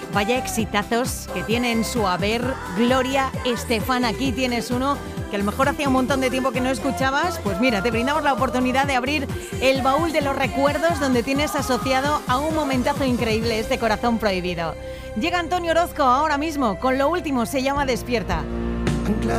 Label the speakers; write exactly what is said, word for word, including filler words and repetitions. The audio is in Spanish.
Speaker 1: Vaya exitazos que tiene en su haber Gloria Estefan. Aquí tienes uno que a lo mejor hacía un montón de tiempo que no escuchabas. Pues mira, te brindamos la oportunidad de abrir el baúl de los recuerdos donde tienes asociado a un momentazo increíble este Corazón Prohibido. Llega Antonio Orozco ahora mismo con lo último, se llama Despierta.
Speaker 2: Ancla